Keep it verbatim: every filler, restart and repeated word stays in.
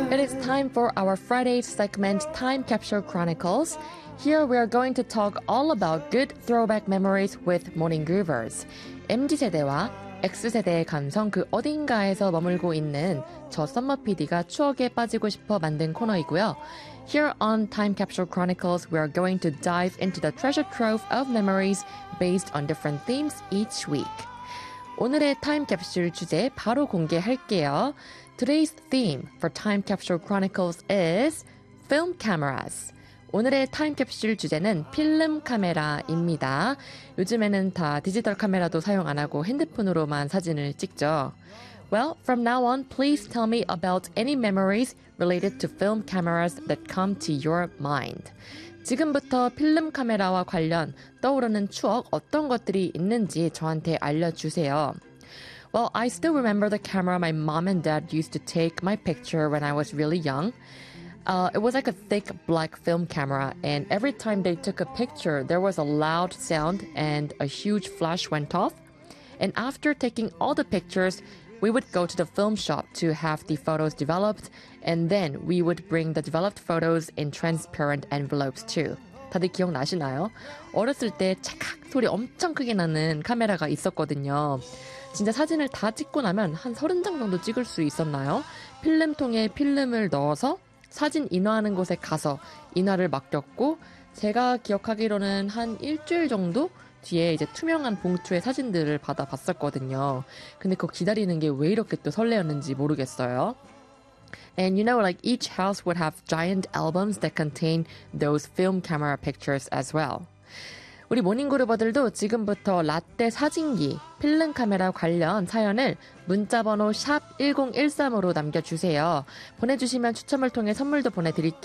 It is time for our Friday segment, Time Capsule Chronicles. Here we are going to talk all about good throwback memories with Morning Groovers. 엠지세대와 X세대의 감성 그 어딘가에서 머물고 있는 저 썸머 피디가 추억에 빠지고 싶어 만든 코너이고요. Here on Time Capsule Chronicles, we are going to dive into the treasure trove of memories based on different themes each week. 오늘의 타임 캡슐 주제 바로 공개할게요. Today's theme for Time Capsule Chronicles is film cameras. 오늘의 타임 캡슐 주제는 필름 카메라입니다. 요즘에는 다 디지털 카메라도 사용 안 하고 핸드폰으로만 사진을 찍죠. Well, from now on, please tell me about any memories related to film cameras that come to your mind. 지금부터 필름 카메라와 관련 떠오르는 추억 어떤 것들이 있는지 저한테 알려주세요. Well, I still remember the camera my mom and dad used to take my picture when I was really young. Uh, it was like a thick black film camera, and every time they took a picture, there was a loud sound and a huge flash went off. And after taking all the pictures, we would go to the film shop to have the photos developed, and then we would bring the developed photos in transparent envelopes too. 다들 기억나시나요? 어렸을 때 찰칵 소리 엄청 크게 나는 카메라가 있었거든요. 진짜 사진을 다 찍고 나면 한 서른 장 정도 찍을 수 있었나요? 필름통에 필름을 넣어서 사진 인화하는 곳에 가서 인화를 맡겼고, 제가 기억하기로는 한 일주일 정도 뒤에 이제 투명한 봉투에 사진들을 받아봤었거든요. 근데 그거 기다리는 게 왜 이렇게 또 설레었는지 모르겠어요. And you know, like each house would have giant albums that contain those film camera pictures as well. 우리 모닝그루버들도 지금부터 라떼 사진기, 필름 카메라 관련 사연을 문자번호 샵 일공일삼으로 남겨주세요. 보내주시면 추첨을 통해 선물도 보내드릴게요.